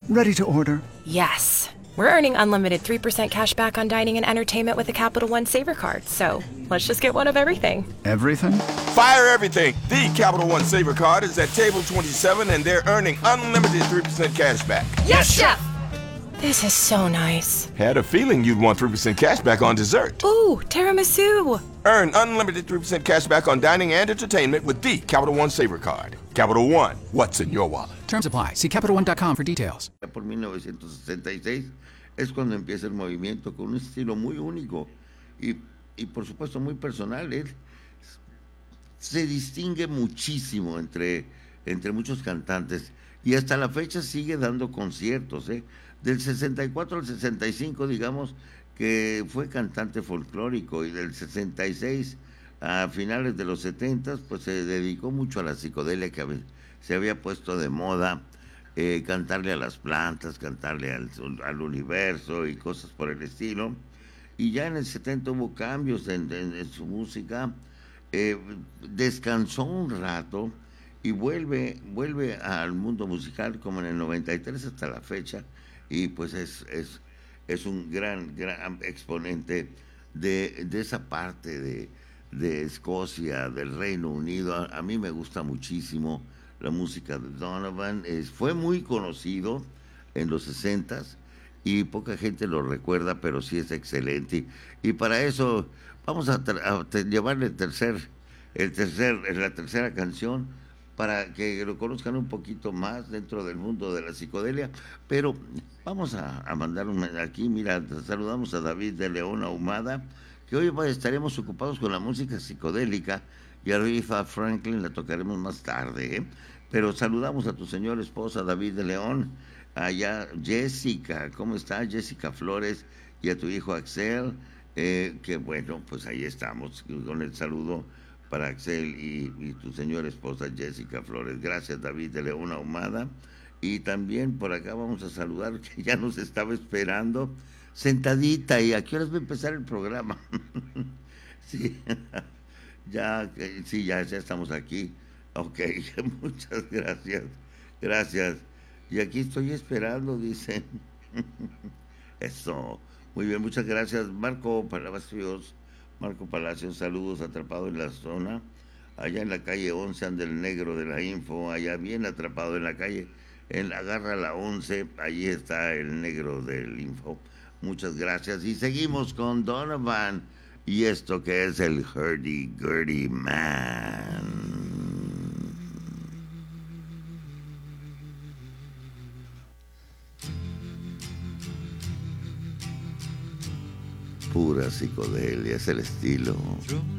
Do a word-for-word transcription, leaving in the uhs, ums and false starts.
Ready to order. Yes. We're earning unlimited three percent cash back on dining and entertainment with a Capital One Saver card. So let's just get one of everything. Everything? Fire everything. The Capital One Saver card is at table twenty-seven, and they're earning unlimited three percent cash back. Yes, Chef! This is so nice. Had a feeling you'd want three percent cash back on dessert. Ooh, tiramisu. Earn unlimited three percent cash back on dining and entertainment with the Capital One Saver card. Capital One, what's in your wallet? Terms apply. See Capital One dot com for details. Por mil novecientos sesenta y seis es cuando empieza el movimiento con un estilo muy único y, y por supuesto muy personal. Él se distingue muchísimo entre, entre muchos cantantes y hasta la fecha sigue dando conciertos, ¿eh? Del sesenta y cuatro al sesenta y cinco, digamos que fue cantante folclórico, y del sesenta y seis a finales de los setenta, pues se dedicó mucho a la psicodelia, que se había puesto de moda, eh, cantarle a las plantas, cantarle al, al universo y cosas por el estilo. Y ya en el setenta hubo cambios en, en, en su música, eh, descansó un rato y vuelve, vuelve al mundo musical como en el noventa y tres hasta la fecha. Y pues es, es, es un gran, gran exponente de, de esa parte de, de Escocia, del Reino Unido. A, a mí me gusta muchísimo la música de Donovan. Es, fue muy conocido en los sesentas y poca gente lo recuerda, pero sí es excelente. Y, y para eso vamos a, a llevarle el tercer, el tercer, la tercera canción, para que lo conozcan un poquito más dentro del mundo de la psicodelia. Pero vamos a, a mandar un aquí, mira, saludamos a David de León Ahumada, que hoy estaremos ocupados con la música psicodélica, y a Aretha Franklin la tocaremos más tarde, ¿eh? Pero saludamos a tu señora esposa, David de León, allá Jessica, ¿cómo está? Jessica Flores, y a tu hijo Axel, eh, que bueno, pues ahí estamos, con el saludo para Axel y, y tu señora esposa Jessica Flores. Gracias, David de León Ahumada. Y también por acá vamos a saludar, que ya nos estaba esperando, sentadita, y a qué horas va a empezar el programa. Sí, ya, sí, ya, ya estamos aquí. Ok, muchas gracias, gracias. Y aquí estoy esperando, dice. Eso, muy bien, muchas gracias. Marco Palacios, Marco Palacios, saludos, atrapado en la zona, allá en la calle once, anda el negro de la info, allá bien atrapado en la calle, en la agarra la once, allí está el negro del info. Muchas gracias. Y seguimos con Donovan y esto que es el Hurdy Gurdy Man. Pura psicodelia, es el estilo.